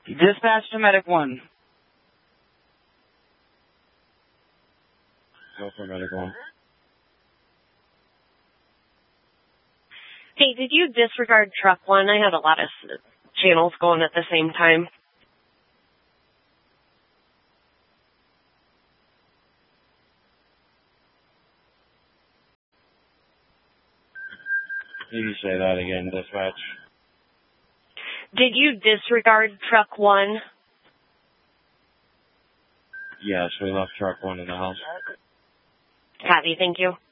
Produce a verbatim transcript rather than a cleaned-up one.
Dispatch to medic one. Go for medic one. Hey, did you disregard truck one? I had a lot of channels going at the same time. Can you say that again, dispatch? Did you disregard truck one? Yes, we left truck one in the house. Copy, thank you.